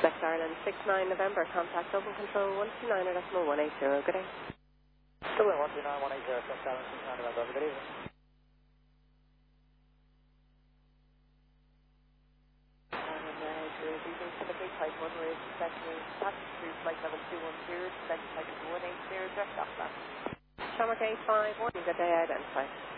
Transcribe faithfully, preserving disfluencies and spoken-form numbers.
West Ireland, six nine November, contact open control one two nine or decimal one eight zero. Good day. Dublin one two nine one eight zero, West Ireland, six nine November. Good evening. Type one raise, second passenger flight level two one zero, second type one eight zero, direct off that. Shamrock eight five one, good day, identified.